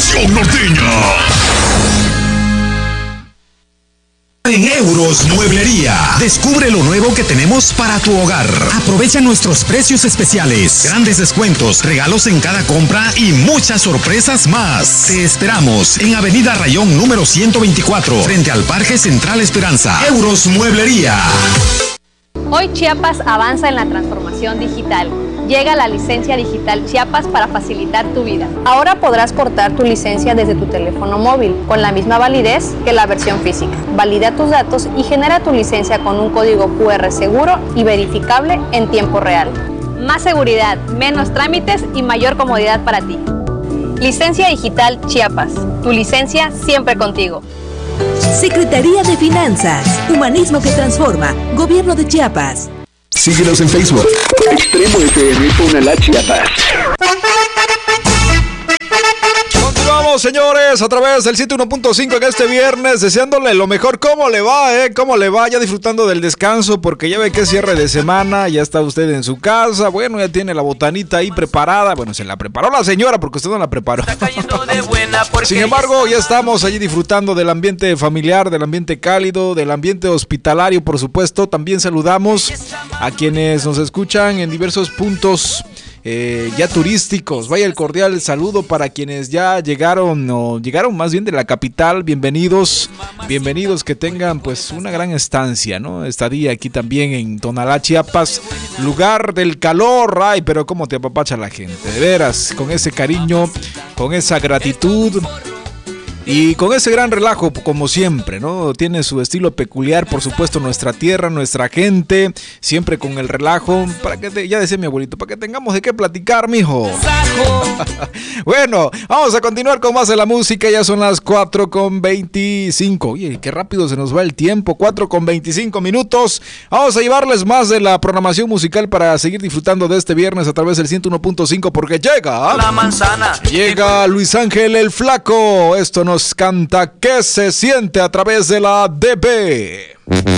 Estación Norteña. En Euros Mueblería, descubre lo nuevo que tenemos para tu hogar. Aprovecha nuestros precios especiales, grandes descuentos, regalos en cada compra y muchas sorpresas más. Te esperamos en Avenida Rayón número 124, frente al Parque Central Esperanza. Euros Mueblería. Hoy Chiapas avanza en la transformación digital. Llega la licencia digital Chiapas para facilitar tu vida. Ahora podrás portar tu licencia desde tu teléfono móvil, con la misma validez que la versión física. Valida tus datos y genera tu licencia con un código QR seguro y verificable en tiempo real. Más seguridad, menos trámites y mayor comodidad para ti. Licencia digital Chiapas. Tu licencia siempre contigo. Secretaría de Finanzas, Humanismo que Transforma, Gobierno de Chiapas. Síguenos en Facebook. Extremo FM Tonalá, Chiapas. Continuamos, señores, a través del 101.5 en este viernes, deseándole lo mejor. ¿Cómo le va, ¿Cómo le va? Ya disfrutando del descanso, porque ya ve que es cierre de semana, ya está usted en su casa, bueno, ya tiene la botanita ahí preparada. Bueno, se la preparó la señora, porque usted no la preparó. Sin embargo, ya estamos allí disfrutando del ambiente familiar, del ambiente cálido, del ambiente hospitalario, por supuesto. También saludamos a quienes nos escuchan en diversos puntos ya turísticos. Vaya el cordial saludo para quienes ya llegaron o llegaron más bien de la capital. Bienvenidos, que tengan pues una gran estancia, ¿no? Estadía aquí también en Tonalá, Chiapas, lugar del calor. Ay, pero cómo te apapacha la gente, de veras, con ese cariño, con esa gratitud y con ese gran relajo, como siempre, ¿no? Tiene su estilo peculiar, por supuesto, nuestra tierra, nuestra gente, siempre con el relajo, para que ya decía mi abuelito, para que tengamos de qué platicar, mijo. Bueno, vamos a continuar con más de la música, ya son las 4:25. Oye, qué rápido se nos va el tiempo, 4:25 minutos. Vamos a llevarles más de la programación musical para seguir disfrutando de este viernes a través del 101.5, porque llega la manzana. Llega Luis Ángel el Flaco. Esto nos canta ¿Qué se siente? A través de la DB.